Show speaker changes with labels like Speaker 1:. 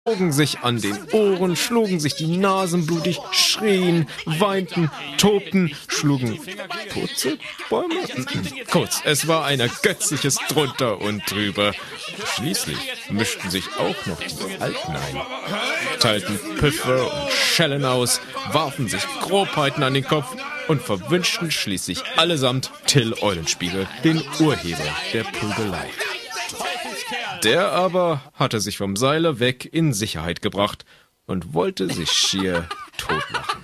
Speaker 1: zogen sich an den Ohren, schlugen sich die Nasen blutig, schrien, weinten, tobten, schlugen Purzelbäume. Kurz, es war ein ergötzliches drunter und drüber. Schließlich mischten sich auch noch die Alten ein, teilten Püffe und Schellen aus, warfen sich Grobheiten an den Kopf und verwünschten schließlich allesamt Till Eulenspiegel, den Urheber der Prügelei. Der aber hatte sich vom Seile weg in Sicherheit gebracht und wollte sich schier totlachen.